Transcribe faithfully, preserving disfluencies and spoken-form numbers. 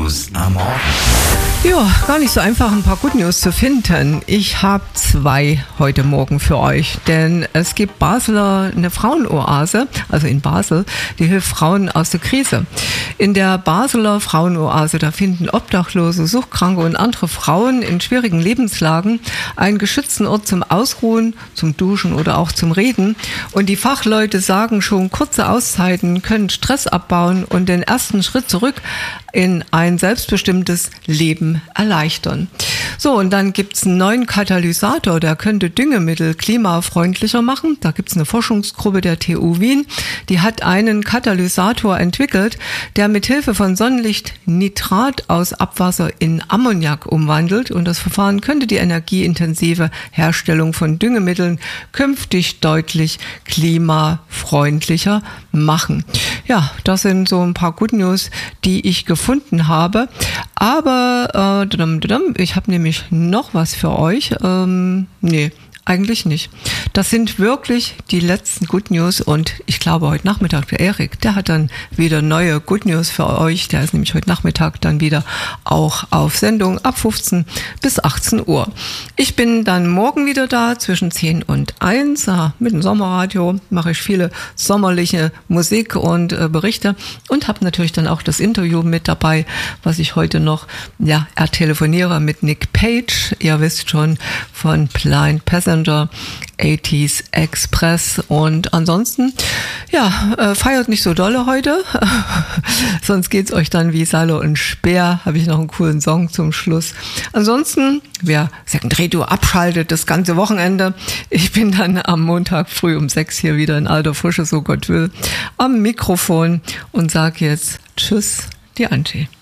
News am Morgen. Ja, gar nicht so einfach, ein paar Good News zu finden. Ich habe zwei heute Morgen für euch, denn es gibt Basler eine Frauenoase, also in Basel, die hilft Frauen aus der Krise. In der Basler Frauenoase, da finden Obdachlose, Suchtkranke und andere Frauen in schwierigen Lebenslagen einen geschützten Ort zum Ausruhen, zum Duschen oder auch zum Reden. Und die Fachleute sagen schon, kurze Auszeiten können Stress abbauen und den ersten Schritt zurück in ein selbstbestimmtes Leben erleichtern. So, und dann gibt's einen neuen Katalysator, der könnte Düngemittel klimafreundlicher machen. Da gibt's eine Forschungsgruppe der T U Wien, die hat einen Katalysator entwickelt, der mit Hilfe von Sonnenlicht Nitrat aus Abwasser in Ammoniak umwandelt. Und das Verfahren könnte die energieintensive Herstellung von Düngemitteln künftig deutlich klimafreundlicher machen. Ja, das sind so ein paar Good News, die ich gefunden habe. Aber äh, ich habe nämlich noch was für euch. Ähm, nee, eigentlich nicht. Das sind wirklich die letzten Good News und ich glaube heute Nachmittag, der Erik, der hat dann wieder neue Good News für euch. Der ist nämlich heute Nachmittag dann wieder auch auf Sendung ab fünfzehn bis achtzehn Uhr. Ich bin dann morgen wieder da zwischen zehn und eins. Ja, mit dem Sommerradio mache ich viele sommerliche Musik und äh, Berichte und habe natürlich dann auch das Interview mit dabei, was ich heute noch ja, ertelefoniere mit Nick Page. Ihr wisst schon von Blind Passenger, achtziger Express und ansonsten, ja, äh, feiert nicht so dolle heute, sonst geht's euch dann wie Salo und Speer, habe ich noch einen coolen Song zum Schluss. Ansonsten, wer Second Radio abschaltet das ganze Wochenende, ich bin dann am Montag früh um sechs hier wieder in alter Frische, so Gott will, am Mikrofon und sage jetzt Tschüss, die Angie.